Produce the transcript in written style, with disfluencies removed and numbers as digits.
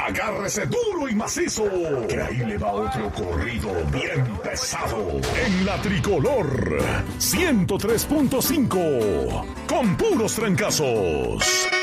Agárrese duro y macizo, que ahí le va otro corrido bien pesado. En la Tricolor 103.5, con puros trancazos.